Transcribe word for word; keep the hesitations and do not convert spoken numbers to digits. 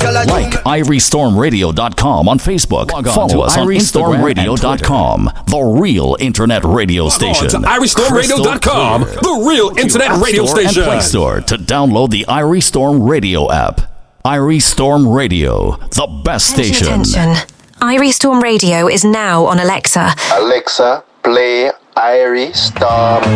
Like irie storm radio dot com on Facebook. Follow us on Instagram radio dot com, the real internet radio station. To irie storm radio dot com, the real internet radio station. And Play Store to download the Irie Storm Radio app. Irie Storm Radio, the best station. Attention. Irie Storm Radio is now on Alexa. Alexa, play Irie Storm.